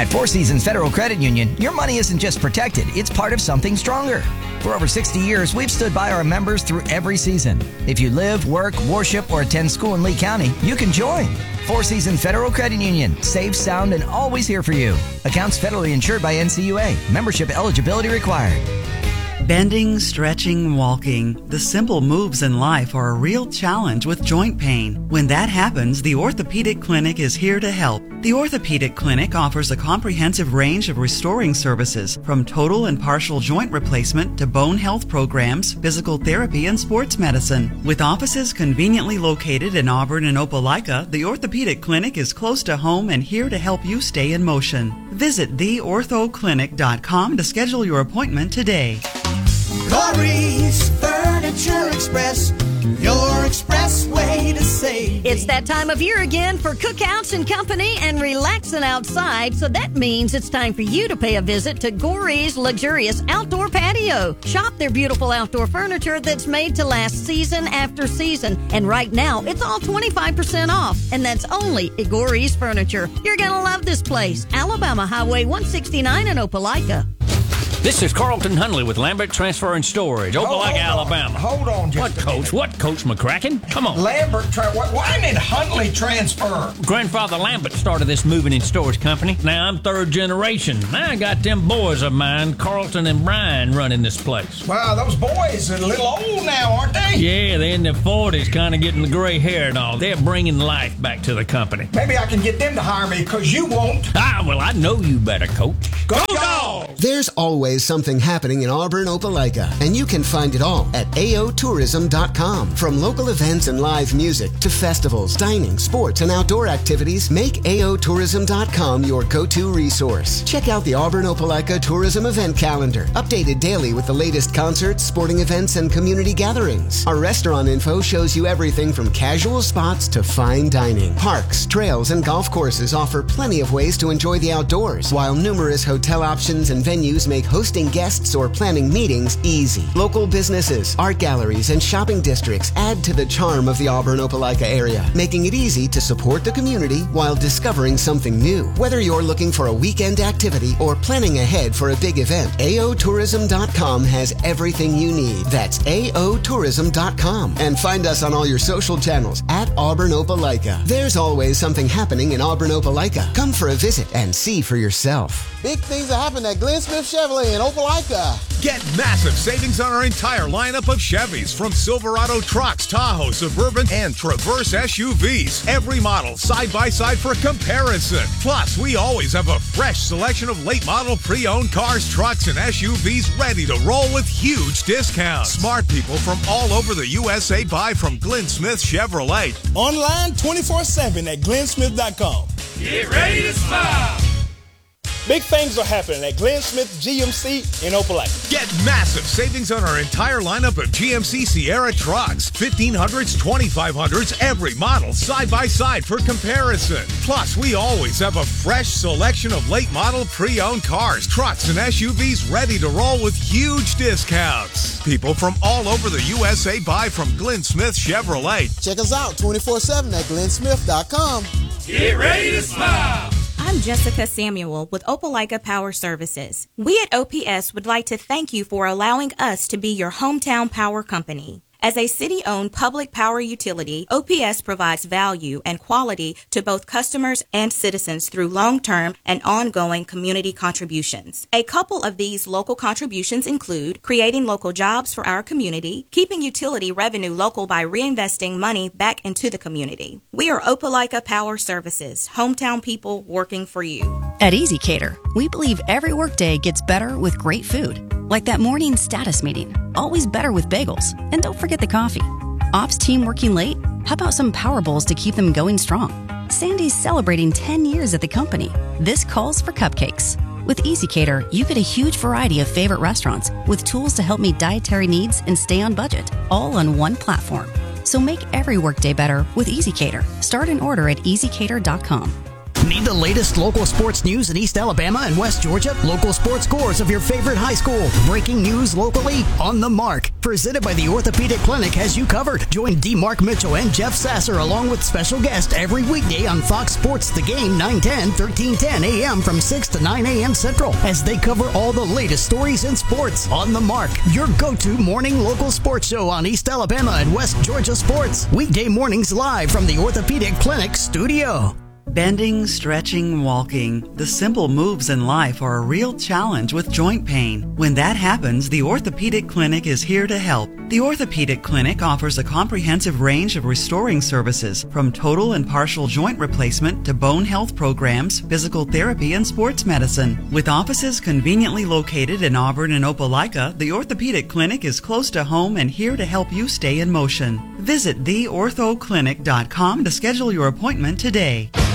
At Four Seasons Federal Credit Union, your money isn't just protected, it's part of something stronger. For over 60 years, we've stood by our members through every season. If you live, work, worship, or attend school in Lee County, you can join. Four Seasons Federal Credit Union. Safe, sound, and always here for you. Accounts federally insured by NCUA. Membership eligibility required. Bending, stretching, walking. The simple moves in life are a real challenge with joint pain. When that happens, the Orthopedic Clinic is here to help. The Orthopedic Clinic offers a comprehensive range of restoring services, from total and partial joint replacement to bone health programs, physical therapy, and sports medicine. With offices conveniently located in Auburn and Opelika, the Orthopedic Clinic is close to home and here to help you stay in motion. Visit theorthoclinic.com to schedule your appointment today. Lori's Furniture Express, your express way to save. It's that time of year again for cookouts and company and relaxing outside, so that means it's time for you to pay a visit to Gorey's luxurious outdoor patio. Shop their beautiful outdoor furniture that's made to last season after season, and right now it's all 25% off, and that's only at Gorey's Furniture. You're gonna love this place. Alabama Highway 169 in Opelika. This is Carlton Hunley with Lambert Transfer and Storage, Opelika, Alabama. Hold on just What, Coach? What, Coach McCracken? Come on. Lambert why did Huntley transfer? Grandfather Lambert started this moving and storage company. Now I'm third generation. Now I got them boys of mine, Carlton and Brian, running this place. Wow, those boys are a little old now, aren't they? Yeah, they're in their 40s, kind of getting the gray hair and all. They're bringing life back to the company. Maybe I can get them to hire me, because you won't. Well, I know you better, Coach. Go Dogs! There's always something happening in Auburn, Opelika, and you can find it all at aotourism.com. From local events and live music to festivals, dining, sports, and outdoor activities, make aotourism.com your go-to resource. Check out the Auburn Opelika Tourism Event Calendar, updated daily with the latest concerts, sporting events, and community gatherings. Our restaurant info shows you everything from casual spots to fine dining. Parks, trails, and golf courses offer plenty of ways to enjoy the outdoors, while numerous hotel options and venues make hosting guests or planning meetings easy. Local businesses, art galleries, and shopping districts add to the charm of the Auburn Opelika area, making it easy to support the community while discovering something new. Whether you're looking for a weekend activity or planning ahead for a big event, aotourism.com has everything you need. That's aotourism.com. And find us on all your social channels at Auburn Opelika. There's always something happening in Auburn Opelika. Come for a visit and see for yourself. Big things are happening at Glenn Smith Chevrolet in Opelika. Get massive savings on our entire lineup of Chevys, from Silverado trucks, Tahoe, Suburban, and Traverse SUVs. Every model side by side for comparison. Plus, we always have a fresh selection of late model pre-owned cars, trucks, and SUVs ready to roll with huge discounts. Smart people from all over the USA buy from Glenn Smith Chevrolet. Online 24/7 at glensmith.com. Get ready to smile. Big things are happening at Glenn Smith GMC in Opelika. Get massive savings on our entire lineup of GMC Sierra trucks. 1500s, 2500s, every model side by side for comparison. Plus, we always have a fresh selection of late model pre-owned cars, trucks, and SUVs ready to roll with huge discounts. People from all over the USA buy from Glenn Smith Chevrolet. Check us out 24/7 at glensmith.com. Get ready to smile. I'm Jessica Samuel with Opelika Power Services. We at OPS would like to thank you for allowing us to be your hometown power company. As a city-owned public power utility, OPS provides value and quality to both customers and citizens through long-term and ongoing community contributions. A couple of these local contributions include creating local jobs for our community, keeping utility revenue local by reinvesting money back into the community. We are Opelika Power Services, hometown people working for you. At EasyCater, we believe every workday gets better with great food. Like that morning status meeting, always better with bagels. And don't forget the coffee. Ops team working late? How about some Power Bowls to keep them going strong? Sandy's celebrating 10 years at the company. This calls for cupcakes. With EasyCater, you get a huge variety of favorite restaurants with tools to help meet dietary needs and stay on budget, all on one platform. So make every workday better with EasyCater. Start an order at easycater.com. Need the latest local sports news in East Alabama and West Georgia? Local sports scores of your favorite high school. Breaking news locally? On the Mark. Presented by the Orthopedic Clinic has you covered. Join D. Mark Mitchell and Jeff Sasser along with special guests every weekday on Fox Sports The Game 910, 1310 a.m. from 6 to 9 a.m. Central as they cover all the latest stories in sports. On the Mark, your go-to morning local sports show on East Alabama and West Georgia sports. Weekday mornings live from the Orthopedic Clinic studio. Bending, stretching, walking. The simple moves in life are a real challenge with joint pain. When that happens, the Orthopedic Clinic is here to help. The Orthopedic Clinic offers a comprehensive range of restoring services, from total and partial joint replacement to bone health programs, physical therapy, and sports medicine. With offices conveniently located in Auburn and Opelika, the Orthopedic Clinic is close to home and here to help you stay in motion. Visit theorthoclinic.com to schedule your appointment today.